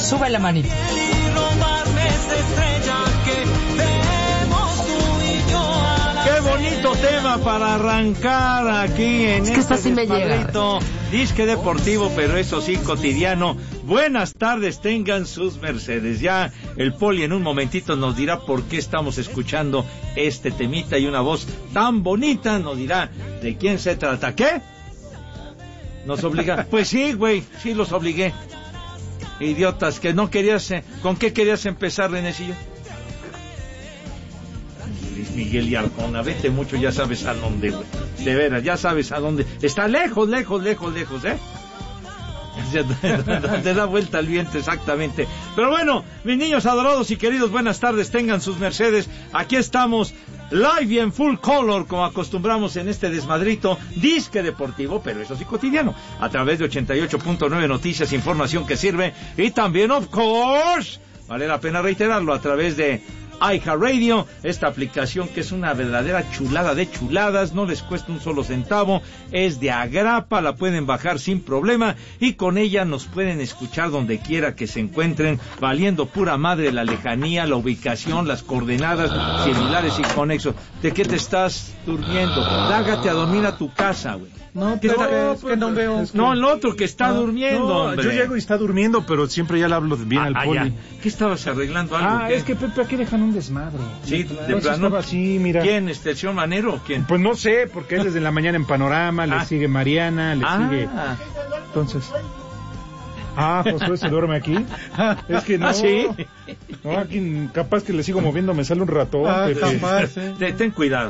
Sube la manita. Qué bonito tema para arrancar aquí en desmadrito, disque deportivo, pero eso sí, cotidiano. Buenas tardes, tengan sus mercedes. Ya el Poli en un momentito nos dirá por qué estamos escuchando este temita y una voz tan bonita nos dirá de quién se trata. ¿Qué? ¿Nos obliga? Pues sí, güey, sí los obligué. Idiotas, que no querías... ¿Con qué querías empezar, Renecillo? Luis Miguel y Arjona, vete mucho, ya sabes a dónde, güey. De veras, ya sabes a dónde. Está lejos, ¿eh? Te da vuelta el viento, exactamente. Pero bueno, mis niños adorados y queridos, buenas tardes, tengan sus mercedes. Aquí estamos, live y en full color, como acostumbramos en este desmadrito, disque deportivo, pero eso sí cotidiano, a través de 88.9 Noticias, información que sirve, y también, of course, vale la pena reiterarlo, a través de iHeartRadio, esta aplicación que es una verdadera chulada de chuladas, no les cuesta un solo centavo, es de agrapa, la pueden bajar sin problema y con ella nos pueden escuchar donde quiera que se encuentren, valiendo pura madre la lejanía, la ubicación, las coordenadas, celulares y conexos. ¿De qué te estás durmiendo? Lárgate a dormir a tu casa, güey. No, pero es que no veo. Es que... No, el otro que está durmiendo, hombre. Yo llego y está durmiendo, pero siempre ya le hablo bien al Poli. Ya. ¿Qué estabas arreglando algo? Es que Pepe, aquí dejan un desmadre. Sí, de plano. Estaba así, mira. ¿Quién? ¿El señor Manero o quién? Pues no sé, porque él desde la mañana en Panorama, le sigue Mariana, le sigue... Entonces... Josué se duerme aquí. Es que no. ¿Sí? No, aquí capaz que le sigo moviendo, me sale un ratón. Capaz, ten cuidado.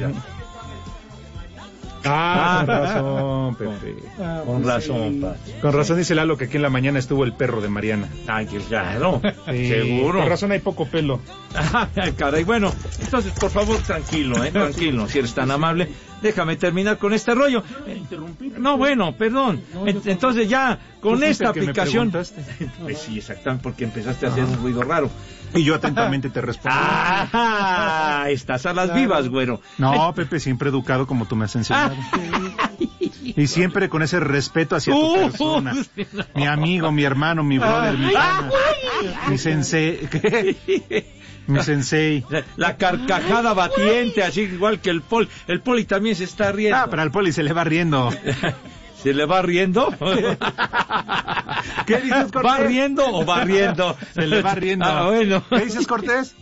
Con razón, Pepe. Con razón, pa. Con razón dice Lalo que aquí en la mañana estuvo el perro de Mariana. Ay, claro, sí, seguro. Con razón hay poco pelo. Caray, bueno, entonces por favor tranquilo, tranquilo, si eres tan amable. Déjame terminar con este rollo. No, bueno, perdón. Entonces ya, con esta aplicación... Pues sí, exactamente, porque empezaste a hacer un ruido raro. Y yo atentamente te respondo. Estás a las vivas, güero. No, Pepe, siempre educado como tú me has enseñado. Y siempre con ese respeto hacia tu persona. Mi amigo, mi hermano, mi brother, mi pana, mi sensei. Mi sensei. La carcajada batiente, así igual que el Poli. El Poli también se está riendo. Pero al Poli se le va riendo. ¿Se le va riendo? ¿Qué dices, Cortés? ¿Va riendo o va riendo? Se le va riendo. Bueno. ¿Qué dices, Cortés?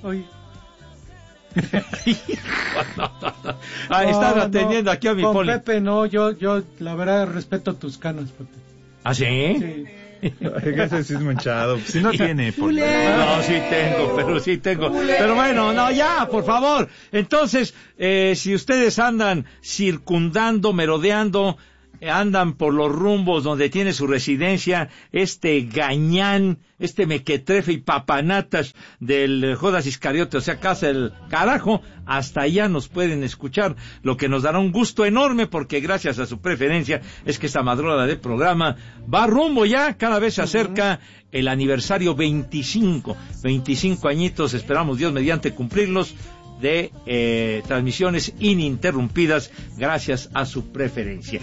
Estás atendiendo aquí a mi Poli. Pepe, no, yo la verdad respeto tus canas, Pepe. ¿Ah, sí? Sí. Ese sí es manchado. Si no tiene, Poli. No, sí tengo. Pero bueno, no, ya, por favor. Entonces, si ustedes andan circundando, merodeando, andan por los rumbos donde tiene su residencia este gañán, este mequetrefe y papanatas del Judas Iscariote, o sea, casa del carajo, hasta allá nos pueden escuchar, lo que nos dará un gusto enorme, porque gracias a su preferencia es que esta madrugada de programa va rumbo ya, cada vez se acerca el aniversario 25 añitos, esperamos Dios mediante cumplirlos, de transmisiones ininterrumpidas gracias a su preferencia.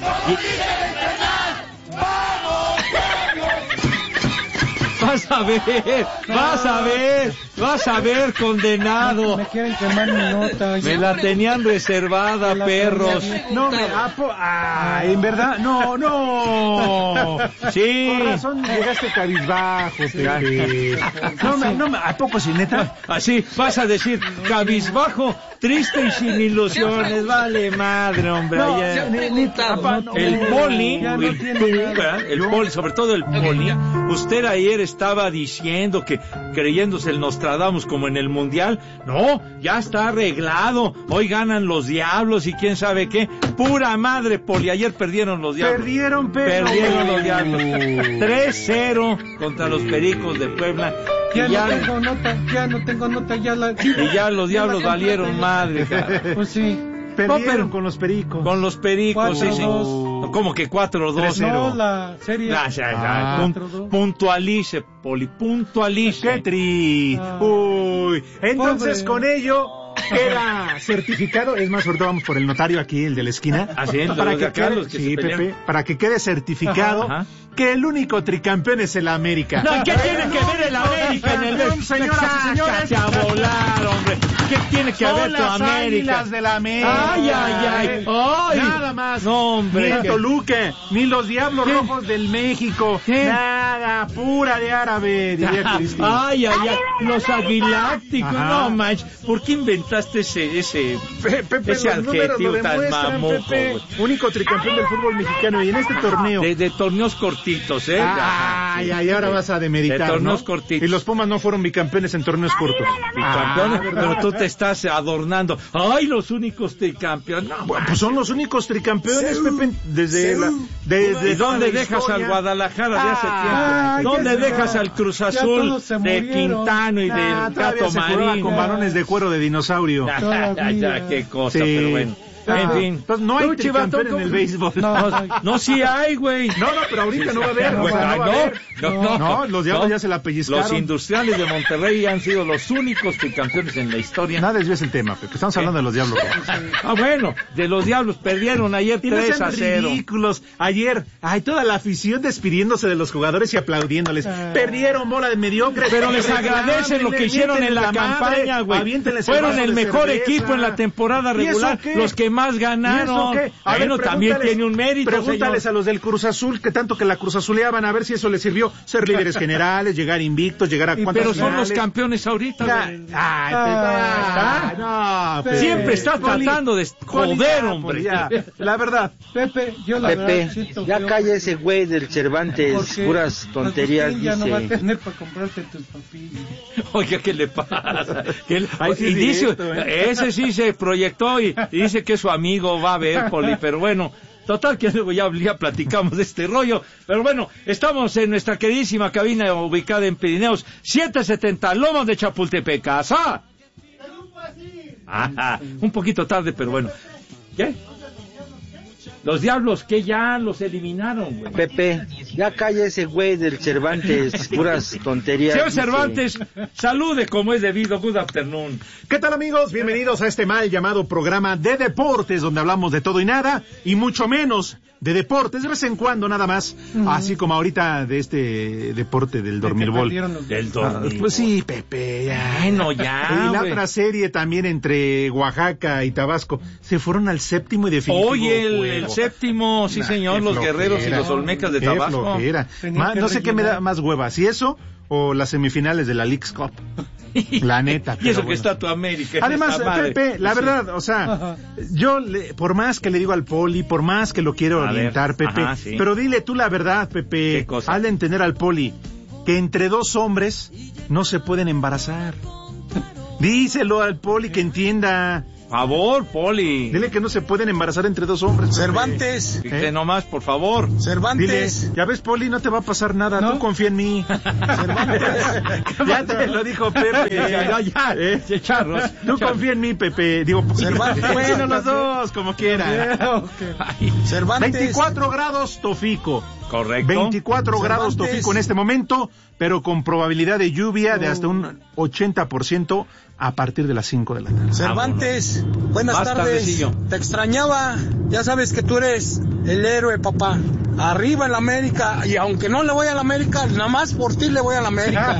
Vas a ver, condenado. Me quieren quemar mi nota. Me la tenían reservada, perros. No, en verdad, no. Sí. Por razón llegaste cabizbajo, Pepe. No, ¿a poco sin neta? Así, vas a decir, cabizbajo, triste y sin ilusiones, vale madre, hombre. El Poli, sobre todo el Poli, usted ayer estaba diciendo que creyéndose el Nostradamus como en el Mundial, no, ya está arreglado, hoy ganan los Diablos y quién sabe qué, pura madre, Poli, ayer perdieron los Diablos. Perdieron los Diablos, 3-0 contra los Pericos de Puebla. Ya no tengo nota, y ya los Diablos valieron madre, cara. Pues sí. Perdieron con los Pericos. Con los Pericos, 4-2. sí. ¿Cómo que 4-2? No, la serie. Puntualice, Poli, puntualice. ¡Qué tri! Uy, entonces Pobre. Con ello queda certificado, es más, ahorita vamos por el notario aquí, el de la esquina. Así es, para que quede, que sí, Pepe, para que quede certificado que el único tricampeón es el América. No, ¿qué tiene que ver el América en el Señoras y señores, a volar, hombre? ¿Qué tiene que ver tu América? Águilas de la América. Ay. Nada más. No, hombre. Ni el Toluca, ni los Diablos Rojos del México. ¿Qué? Nada, pura de árabe, diría Cristina. Ay, los aguilácticos. No, manches, ¿por qué inventaste ese Pepe, ese los números adjetivo lo tan demuestran, mamoco, Pepe. güey? Único tricampeón del fútbol mexicano y en este torneo. De torneos cortitos, ¿eh? Ay, ahora vas a demeritar, de torneos ¿no? cortitos. Y los Pumas no fueron bicampeones en torneos cortos. Campeones, pero tú te estás adornando. Ay, los únicos tricampeones. No, bueno, pues son los únicos tricampeones, Pepe, desde ¿Y dónde dejas al Guadalajara de hace tiempo? ¿Dónde dejas al Cruz Azul de Quintano y del Gato Marín? Con balones de cuero de dinosaurio. Ya, qué cosa, Sí. pero bueno. En fin. Entonces, no hay tricampeón en el béisbol. No, sí hay, güey. No, pero ahorita no va a haber. No, los Diablos ya se la pellizcaron. Los Industriales de Monterrey han sido los únicos tricampeones en la historia. Nada desvíes el tema, Pepe. Estamos hablando de los Diablos. Bueno, de los Diablos perdieron ayer 3-0. Ridículos. Ayer, toda la afición despidiéndose de los jugadores y aplaudiéndoles. Perdieron, bola de mediocres. Pero les agradecen lo que hicieron en la campaña, güey. Fueron el mejor equipo en la temporada regular. Los que más ganaron. Bueno, también tiene un mérito. Pregúntales señor. a los del Cruz Azul, que tanto que la Cruz Azuleaban, a ver si eso les sirvió. Ser líderes generales, llegar invictos, llegar a cuántas Pero son finales. los campeones ahorita. Pepe. Siempre estás tratando de joder, hombre. Ya, la verdad. Pepe, yo la verdad siento ya feo, calla ese güey del Cervantes, porque puras tonterías Agustín ya no va a dice. tener para comprarte tus papillas. Oiga, ¿qué le pasa? Sí, Y dice, directo, ese sí se proyectó y dice que su amigo va a ver, Poli, pero bueno, total que luego ya platicamos de este rollo, pero bueno, estamos en nuestra queridísima cabina ubicada en Pirineos 770, Lomas de Chapultepec. ¡Asa! Un poquito tarde, pero bueno. ¿Qué? Los Diablos que ya los eliminaron, güey. Pepe, ya calla ese güey del Cervantes, puras tonterías Señor dice. Cervantes, salude como es debido. Good afternoon. ¿Qué tal, amigos? Bienvenidos a este mal llamado programa de deportes, donde hablamos de todo y nada, y mucho menos de deportes, de vez en cuando nada más, así como ahorita de este deporte del dormirbol. Del dormir. Pues sí, Pepe, ya. Bueno, ya, Y la güey. otra serie también entre Oaxaca y Tabasco, se fueron al séptimo y definitivo Oye, el juego. séptimo, sí señor, Qué los flojera, guerreros y los olmecas de qué Tabasco. flojera. Tenía que No sé qué me da rellenar. más hueva, si eso o las semifinales de la Leagues Cup. La neta. Y eso pero que bueno. está tu América. Además, esta madre. Pepe, la verdad, o sea, por más que le digo al Poli, por más que lo quiero A ver, orientar, Pepe, ajá, sí. pero dile tú la verdad, Pepe, ¿Qué cosa? hazle entender al Poli que entre dos hombres no se pueden embarazar. Díselo al Poli que entienda. Favor, Poli. Dile que no se pueden embarazar entre dos hombres. Pepe. Cervantes, Fíjate nomás, por favor. Dile, Cervantes, ya ves, Poli, no te va a pasar nada, ¿No? tú confía en mí. Ya te lo dijo Pepe. Ya, charros. Tú confía en mí, Pepe. Digo, Cervantes. bueno, los dos, como quieran. Ay, Cervantes, 24 grados Tofico. correcto. 24 grados Cervantes. Tofico en este momento, pero con probabilidad de lluvia de hasta un 80% a partir de las 5 de la tarde. Cervantes, buenas Más tardes. tardecillo. Te extrañaba, ya sabes que tú eres el héroe, papá. Arriba en la América, y aunque no le voy a la América, nada más por ti le voy a la América.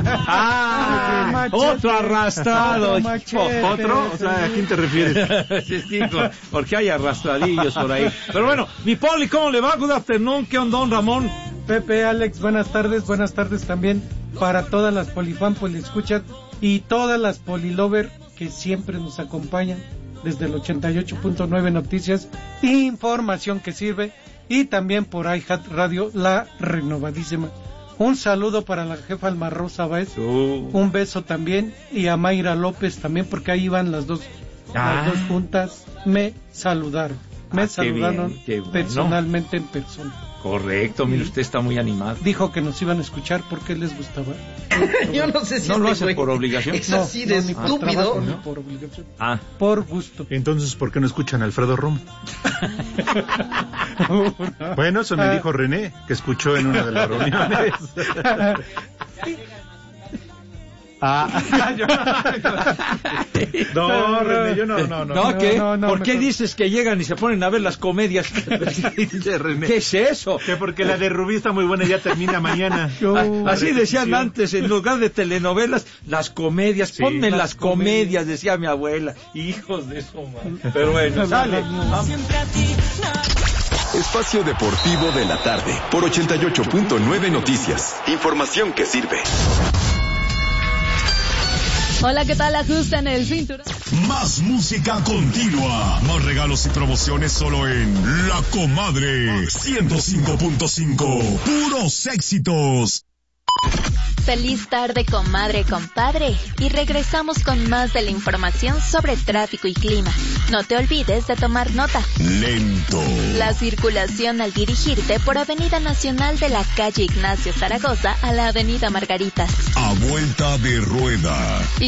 Otro arrastrado. Otro machete. ¿Otro? O sea, ¿a quién te refieres? Sí, digo, porque hay arrastradillos por ahí. Pero bueno, mi Poli, ¿cómo le va? Good afternoon. ¿Qué onda, don Ramón? Pepe, Alex, buenas tardes también para todas las polifan, poliescuchas y todas las polilover que siempre nos acompañan desde el 88.9 Noticias, información que sirve, y también por iHeart Radio, la renovadísima. Un saludo para la jefa Alma Rosa Báez, un beso también, y a Mayra López también, porque ahí van las dos juntas, me saludaron. Me saludaron bien, qué bueno. personalmente en persona. Correcto, mire, usted está muy animado. Dijo que nos iban a escuchar porque les gustaba. Yo no sé si ¿No lo este hace güey por obligación? es así de ni por estúpido. trabajo, ni por obligación. Ah, Por gusto. Entonces, ¿por qué no escuchan a Alfredo Romo? Bueno, eso me dijo René, que escuchó en una de las reuniones. No, René, yo no. ¿No? ¿Qué? no, ¿Por qué mejor. dices que llegan y se ponen a ver las comedias? Dice René. ¿Qué es eso? Que porque la de Rubí está muy buena y ya termina mañana. Así decían antes, en lugar de telenovelas, las comedias. Sí, Ponme las las comedias, decía mi abuela. Hijos de su madre. Pero bueno, sale. Vamos. Espacio Deportivo de la Tarde por 88.9 Noticias. Información que sirve. Hola, ¿qué tal? Ajusten el cinturón. Más música continua. Más regalos y promociones solo en La Comadre 105.5. Puros éxitos. Feliz tarde, comadre, compadre. Y regresamos con más de la información sobre tráfico y clima. No te olvides de tomar nota. Lento. La circulación al dirigirte por Avenida Nacional de la calle Ignacio Zaragoza a la Avenida Margaritas. A vuelta de rueda.